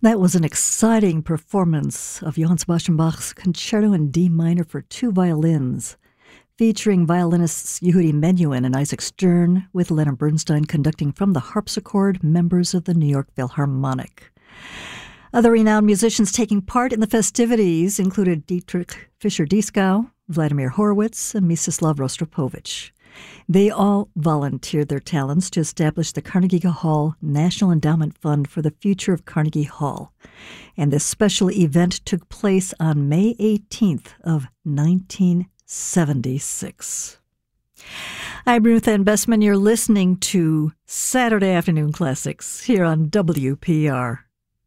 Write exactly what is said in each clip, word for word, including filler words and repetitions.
That was an exciting performance of Johann Sebastian Bach's Concerto in D minor for two violins, featuring violinists Yehudi Menuhin and Isaac Stern, with Leonard Bernstein conducting from the harpsichord, members of the New York Philharmonic. Other renowned musicians taking part in the festivities included Dietrich Fischer-Dieskau, Vladimir Horowitz, and Mstislav Rostropovich. They all volunteered their talents to establish the Carnegie Hall National Endowment Fund for the Future of Carnegie Hall. And this special event took place on May eighteenth of nineteen seventy-six. I'm Ruth Ann Bessman. You're listening to Saturday Afternoon Classics here on W P R.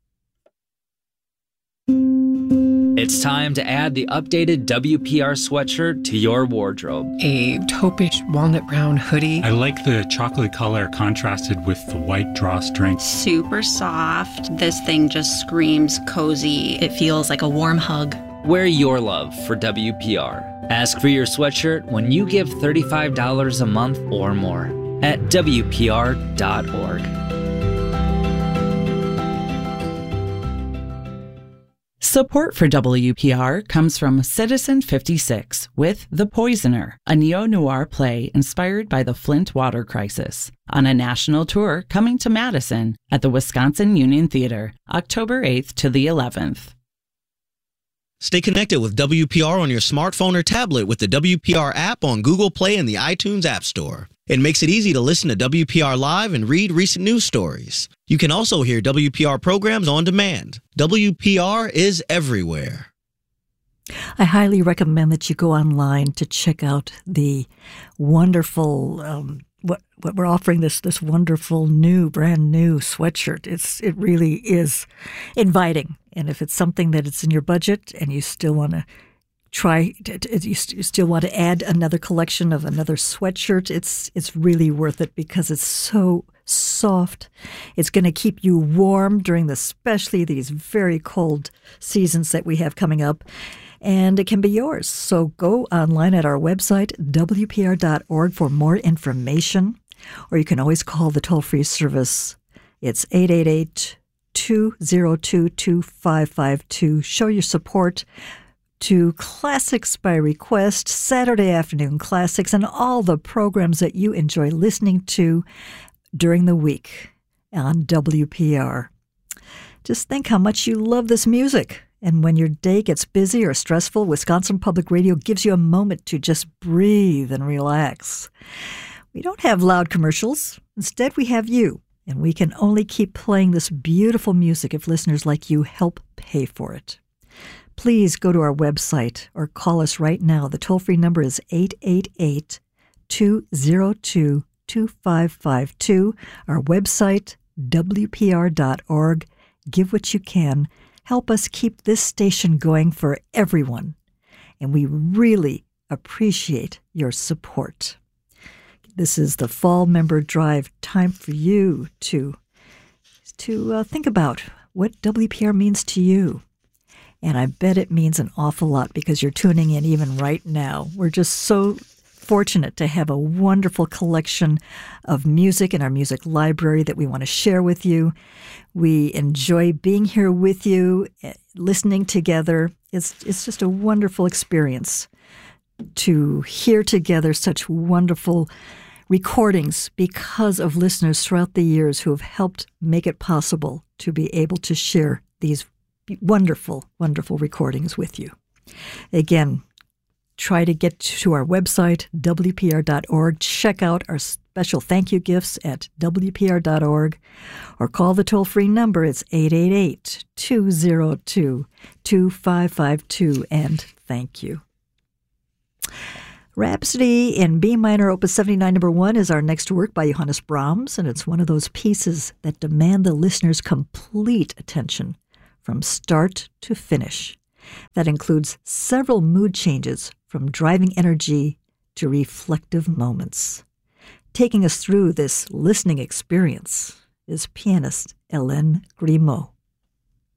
It's time to add the updated W P R sweatshirt to your wardrobe. A taupish walnut brown hoodie. I like the chocolate color contrasted with the white drawstring. Super soft. This thing just screams cozy. It feels like a warm hug. Wear your love for W P R. Ask for your sweatshirt when you give thirty-five dollars a month or more at W P R dot org. Support for W P R comes from Citizen fifty-six with The Poisoner, a neo-noir play inspired by the Flint water crisis, on a national tour coming to Madison at the Wisconsin Union Theater, October eighth to the eleventh. Stay connected with W P R on your smartphone or tablet with the W P R app on Google Play and the iTunes App Store. It makes it easy to listen to W P R Live and read recent news stories. You can also hear W P R programs on demand. W P R is everywhere. I highly recommend that you go online to check out the wonderful, um, what what we're offering, this this wonderful new, brand new sweatshirt. It's it really is inviting. And if it's something that it's in your budget and you still want to try, you still want to add another collection of another sweatshirt, it's it's really worth it because it's so soft. It's going to keep you warm during the, especially these very cold seasons that we have coming up. And it can be yours. So go online at our website, W P R dot org, for more information. Or you can always call the toll-free service. It's eight eight eight, two zero two, two five five two. Show your support to Classics by Request, Saturday Afternoon Classics, and all the programs that you enjoy listening to during the week on W P R. Just think how much you love this music. And when your day gets busy or stressful, Wisconsin Public Radio gives you a moment to just breathe and relax. We don't have loud commercials. Instead, we have you. And we can only keep playing this beautiful music if listeners like you help pay for it. Please go to our website or call us right now. The toll-free number is eight eight eight, two zero two, two five five two. Our website, W P R dot org. Give what you can. Help us keep this station going for everyone. And we really appreciate your support. This is the Fall Member Drive, time for you to, to uh, think about what W P R means to you. And I bet it means an awful lot because you're tuning in even right now. We're just so fortunate to have a wonderful collection of music in our music library that we want to share with you. We enjoy being here with you, listening together. It's it's just a wonderful experience to hear together such wonderful recordings because of listeners throughout the years who have helped make it possible to be able to share these wonderful, wonderful recordings with you. Again, try to get to our website, W P R dot org. Check out our special thank you gifts at W P R dot org, or call the toll-free number. It's eight eight eight, two zero two, two five five two, and thank you. Rhapsody in B minor, Opus seventy-nine, number one, is our next work by Johannes Brahms, and it's one of those pieces that demand the listener's complete attention from start to finish. That includes several mood changes from driving energy to reflective moments. Taking us through this listening experience is pianist Hélène Grimaud.